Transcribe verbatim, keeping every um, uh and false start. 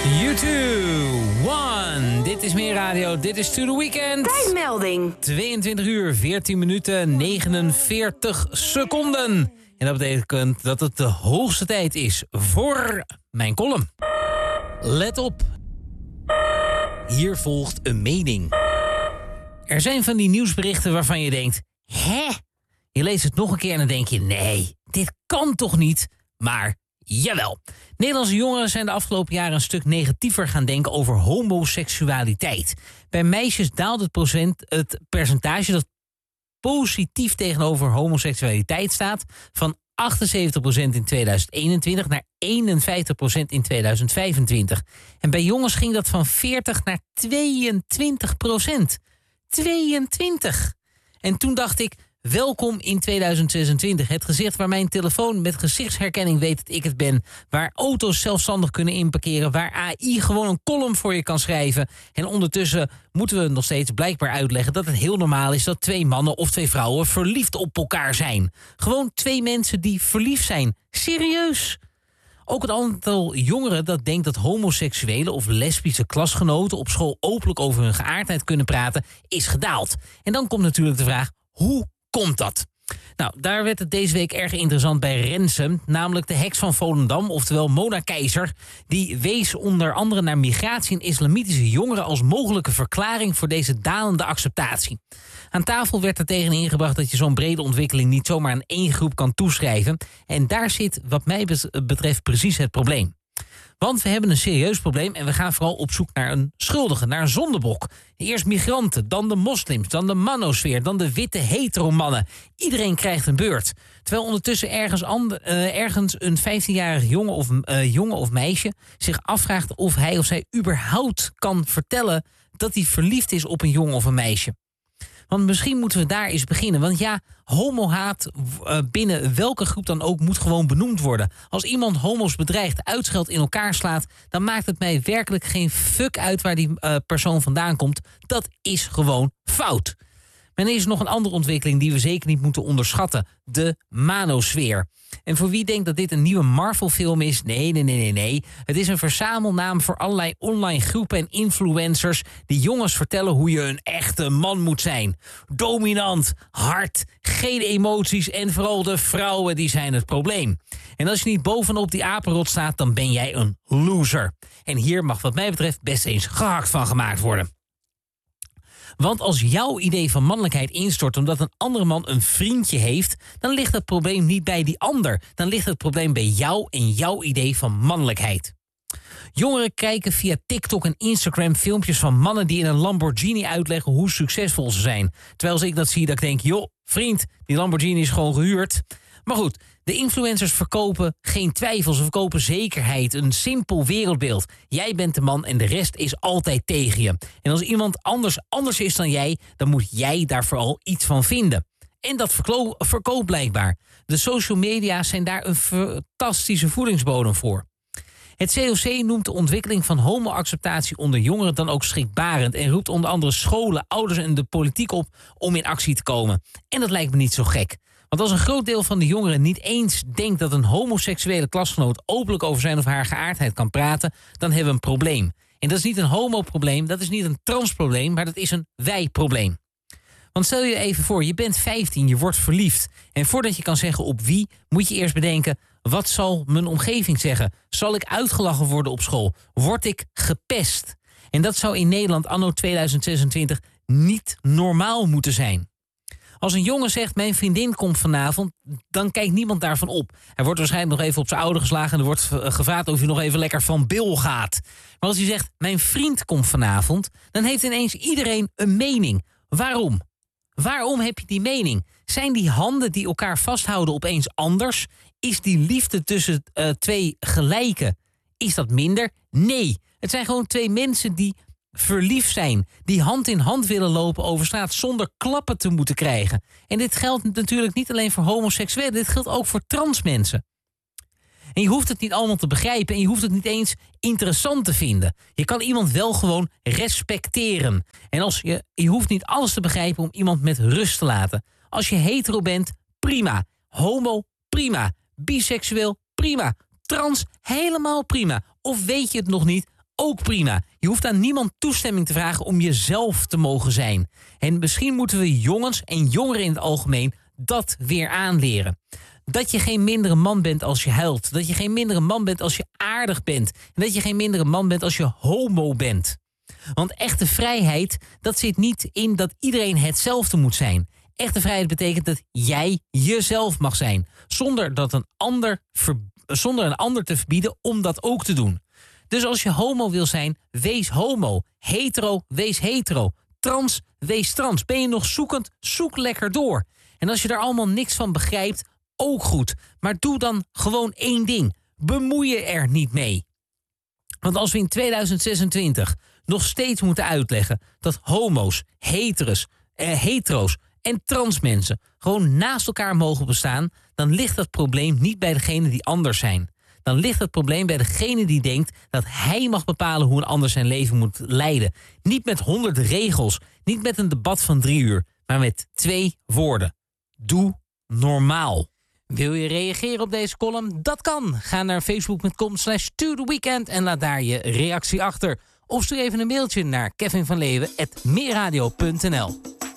U twee, one. Dit is Meer Radio, dit is To The Weekend. Tijdmelding. tweeëntwintig uur, veertien minuten, negenenveertig seconden. En dat betekent dat het de hoogste tijd is voor mijn column. Let op. Hier volgt een mening. Er zijn van die nieuwsberichten waarvan je denkt, hè? Je leest het nog een keer en dan denk je, nee, dit kan toch niet? Maar jawel. Nederlandse jongeren zijn de afgelopen jaren een stuk negatiever gaan denken over homoseksualiteit. Bij meisjes daalt het, procent, het percentage dat positief tegenover homoseksualiteit staat van achtenzeventig procent in tweeduizend eenentwintig naar eenenvijftig procent in tweeduizend vijfentwintig. En bij jongens ging dat van veertig naar tweeëntwintig procent. tweeëntwintig. En toen dacht ik, welkom in tweeduizend zesentwintig. Het gezicht waar mijn telefoon met gezichtsherkenning weet dat ik het ben. Waar auto's zelfstandig kunnen inparkeren. Waar A I gewoon een column voor je kan schrijven. En ondertussen moeten we nog steeds blijkbaar uitleggen dat het heel normaal is dat twee mannen of twee vrouwen verliefd op elkaar zijn. Gewoon twee mensen die verliefd zijn. Serieus? Ook het aantal jongeren dat denkt dat homoseksuele of lesbische klasgenoten op school openlijk over hun geaardheid kunnen praten, is gedaald. En dan komt natuurlijk de vraag, hoe komt dat? Nou, daar werd het deze week erg interessant bij Rensen, namelijk de heks van Volendam, oftewel Mona Keizer. Die wees onder andere naar migratie en islamitische jongeren als mogelijke verklaring voor deze dalende acceptatie. Aan tafel werd er tegen ingebracht dat je zo'n brede ontwikkeling niet zomaar aan één groep kan toeschrijven. En daar zit wat mij betreft precies het probleem. Want we hebben een serieus probleem en we gaan vooral op zoek naar een schuldige, naar een zondebok. Eerst migranten, dan de moslims, dan de manosfeer, dan de witte heteromannen. Iedereen krijgt een beurt. Terwijl ondertussen ergens, and, uh, ergens een vijftienjarig jongen of, uh, jongen of meisje zich afvraagt of hij of zij überhaupt kan vertellen dat hij verliefd is op een jongen of een meisje. Want misschien moeten we daar eens beginnen. Want ja, homohaat uh, binnen welke groep dan ook moet gewoon benoemd worden. Als iemand homo's bedreigt, uitscheldt, in elkaar slaat, dan maakt het mij werkelijk geen fuck uit waar die uh, persoon vandaan komt. Dat is gewoon fout. Maar er is nog een andere ontwikkeling die we zeker niet moeten onderschatten. De manosfeer. En voor wie denkt dat dit een nieuwe Marvel-film is? Nee, nee, nee, nee, nee. Het is een verzamelnaam voor allerlei online groepen en influencers die jongens vertellen hoe je een echte man moet zijn. Dominant, hard, geen emoties en vooral de vrouwen die zijn het probleem. En als je niet bovenop die apenrot staat, dan ben jij een loser. En hier mag wat mij betreft best eens gehakt van gemaakt worden. Want als jouw idee van mannelijkheid instort omdat een andere man een vriendje heeft, dan ligt het probleem niet bij die ander. Dan ligt het probleem bij jou en jouw idee van mannelijkheid. Jongeren kijken via TikTok en Instagram filmpjes van mannen die in een Lamborghini uitleggen hoe succesvol ze zijn. Terwijl als ik dat zie, dat ik denk, joh, vriend, die Lamborghini is gewoon gehuurd. Maar goed, de influencers verkopen geen twijfel, ze verkopen zekerheid, een simpel wereldbeeld. Jij bent de man en de rest is altijd tegen je. En als iemand anders anders is dan jij, dan moet jij daar vooral iets van vinden. En dat verklo- verkoopt blijkbaar. De social media zijn daar een fantastische voedingsbodem voor. Het C O C noemt de ontwikkeling van homoacceptatie onder jongeren dan ook schrikbarend en roept onder andere scholen, ouders en de politiek op om in actie te komen. En dat lijkt me niet zo gek. Want als een groot deel van de jongeren niet eens denkt dat een homoseksuele klasgenoot openlijk over zijn of haar geaardheid kan praten, dan hebben we een probleem. En dat is niet een homoprobleem, dat is niet een transprobleem, maar dat is een wij-probleem. Want stel je even voor, je bent vijftien, je wordt verliefd. En voordat je kan zeggen op wie, moet je eerst bedenken, wat zal mijn omgeving zeggen? Zal ik uitgelachen worden op school? Word ik gepest? En dat zou in Nederland anno tweeduizend zesentwintig niet normaal moeten zijn. Als een jongen zegt, mijn vriendin komt vanavond, dan kijkt niemand daarvan op. Hij wordt waarschijnlijk nog even op zijn ouder geslagen en er wordt gevraagd of hij nog even lekker van bil gaat. Maar als hij zegt, mijn vriend komt vanavond, dan heeft ineens iedereen een mening. Waarom? Waarom heb je die mening? Zijn die handen die elkaar vasthouden opeens anders? Is die liefde tussen uh, twee gelijken, is dat minder? Nee, het zijn gewoon twee mensen die verliefd zijn, die hand in hand willen lopen over straat zonder klappen te moeten krijgen. En dit geldt natuurlijk niet alleen voor homoseksuelen, dit geldt ook voor trans mensen. En je hoeft het niet allemaal te begrijpen en je hoeft het niet eens interessant te vinden. Je kan iemand wel gewoon respecteren. En als je, je hoeft niet alles te begrijpen om iemand met rust te laten. Als je hetero bent, prima. Homo, prima. Biseksueel, prima. Trans, helemaal prima. Of weet je het nog niet? ook prima. Je hoeft aan niemand toestemming te vragen om jezelf te mogen zijn. En misschien moeten we jongens en jongeren in het algemeen dat weer aanleren. Dat je geen mindere man bent als je huilt. Dat je geen mindere man bent als je aardig bent. En dat je geen mindere man bent als je homo bent. Want echte vrijheid, dat zit niet in dat iedereen hetzelfde moet zijn. Echte vrijheid betekent dat jij jezelf mag zijn. Zonder, dat een ander ver, zonder een ander te verbieden om dat ook te doen. Dus als je homo wil zijn, wees homo. Hetero, wees hetero. Trans, wees trans. Ben je nog zoekend, zoek lekker door. En als je daar allemaal niks van begrijpt, ook goed. Maar doe dan gewoon één ding. Bemoei je er niet mee. Want als we in tweeduizend zesentwintig nog steeds moeten uitleggen dat homo's, heteros, eh, hetero's en transmensen gewoon naast elkaar mogen bestaan, dan ligt dat probleem niet bij degene die anders zijn. Dan ligt het probleem bij degene die denkt dat hij mag bepalen hoe een ander zijn leven moet leiden. Niet met honderd regels, niet met een debat van drie uur, maar met twee woorden. Doe normaal. Wil je reageren op deze column? Dat kan. Ga naar facebook.com slash to the weekend en laat daar je reactie achter. Of stuur even een mailtje naar kevinvanleeuwen at meerradio punt n l.